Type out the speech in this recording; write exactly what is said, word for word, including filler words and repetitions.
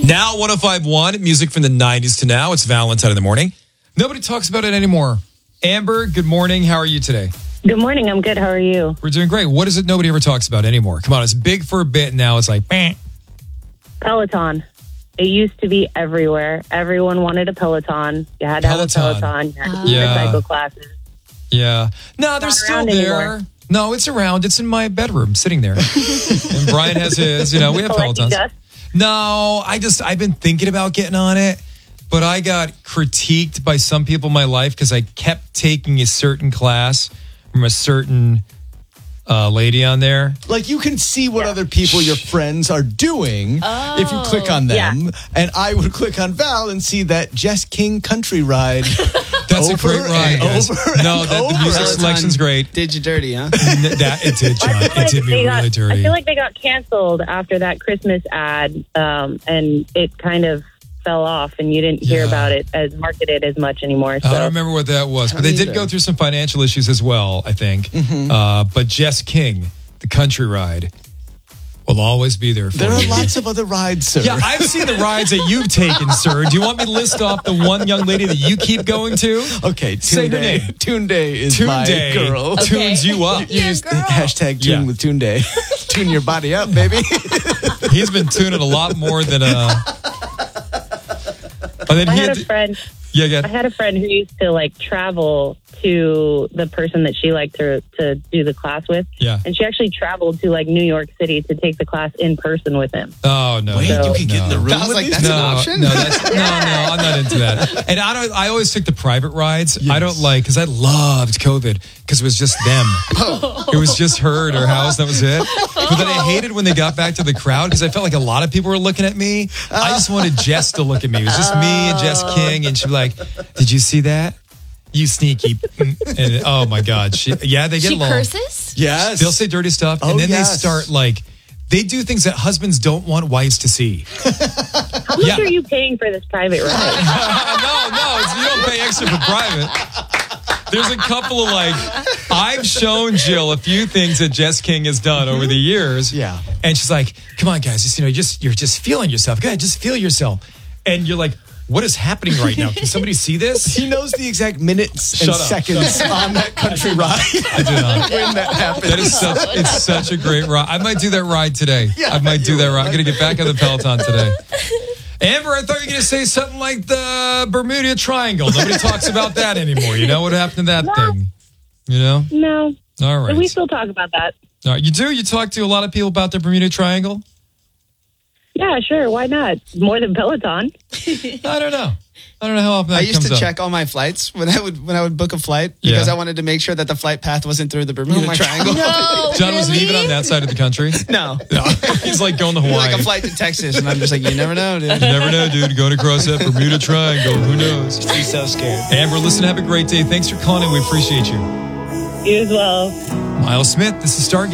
Now one oh five point one, music from the nineties to now. It's Valentine in the morning. Nobody talks about it anymore. Amber, good morning. How are you today? Good morning. I'm good. How are you? We're doing great. What is it nobody ever talks about anymore? Come on, it's big for a bit. Now it's like, bang. Peloton. It used to be everywhere. Everyone wanted a Peloton. You had to Peloton. have a Peloton. You had to do Yeah. your cycle classes. Yeah. No, they're Not still around there. anymore. No, it's around. It's in my bedroom, sitting there. And Brian has his. You know, we have Collecting Pelotons. dust? No, I just, I've been thinking about getting on it, but I got critiqued by some people in my life because I kept taking a certain class from a certain uh, lady on there. Like, you can see what other people, your friends, are doing if you click on them. Yeah. And I would click on Val and see that Jess King country ride. That's a Over great ride, and guys. over No, and that, the over. music Peloton selection's great. Did you dirty, huh? N- That it did, John. I feel It like did me they got- really dirty. I feel like they got canceled after that Christmas ad, um, and it kind of fell off, and you didn't hear Yeah. about it as marketed as much anymore. So. I don't remember what that was, but they did either. go through some financial issues as well, I think. Mm-hmm. Uh, but Jess King, the country ride, will always be there for There are you. lots of other rides, sir. Yeah, I've seen the rides that you've taken, sir. Do you want me to list off the one young lady that you keep going to? Okay, Say her Tunde. name. Tunde is Tune my Day girl. tunes you up. You use hashtag tune Yeah. with Tunde. Tune your body up, baby. He's been tuning a lot more than uh. And then I he had had a to- friend. yeah, I yeah. had a friend who used to like travel to the person that she liked to to do the class with. Yeah. And she actually traveled to like New York City to take the class in person with him. Oh no! Wait, no, you can get in the no. room That was with like, these that's no, an option? No, that's, no, no, I'm not into that. And I don't. I always took the private rides. I don't like because I loved COVID because it was just them. It was just her at her house. That was it. But then I hated when they got back to the crowd because I felt like a lot of people were looking at me. I just wanted Jess to look at me. It was just me and Jess King, and she'd be like, "Did you see that? You sneaky!" And oh my God, she yeah, they get She along. curses? Yes. They'll say dirty stuff, Oh, and then yes. they start like. They do things that husbands don't want wives to see. How much Yeah. are you paying for this private ride? no, no, it's, you don't pay extra for private. There's a couple of like, I've shown Jill a few things that Jess King has done over the years. Yeah. And she's like, come on, guys, just, you know, just, you're just feeling yourself. Go ahead, just feel yourself. And you're like, what is happening right now? Can somebody see this? He knows the exact minutes and Shut up, seconds on that country ride. I do not. when that happens. That is such, it's such a great ride. I might do that ride today. Yeah, I might do you that will. ride. I'm going to get back on the Peloton today. Amber, I thought you were going to say something like the Bermuda Triangle. Nobody talks about that anymore. You know what happened to that No. thing? You know? No. All right. We still talk about that. All right. You do? You talk to a lot of people about the Bermuda Triangle? Yeah, sure. Why not? More than Peloton. I don't know. I don't know how often that I used comes to up. check all my flights when I would when I would book a flight because Yeah. I wanted to make sure that the flight path wasn't through the Bermuda Oh my Triangle. No, John wasn't really? even on that side of the country. No. No. He's like going to Hawaii. Like a flight to Texas, and I'm just like, you never know, dude. You never know, dude. Going across that Bermuda Triangle. Who knows? He's so scared. Amber, listen, have a great day. Thanks for calling in. We appreciate you. You as well. Miles Smith, this is Stargate.